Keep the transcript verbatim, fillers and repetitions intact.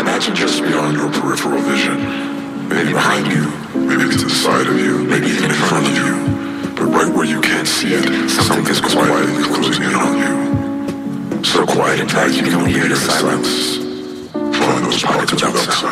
imagine just beyond your peripheral vision. Maybe behind you, maybe to the side of you, maybe even in front of you. But right where you can't see it, something is quietly closing in on you. So quiet, in fact, you can only hear the silence. Find those particles outside.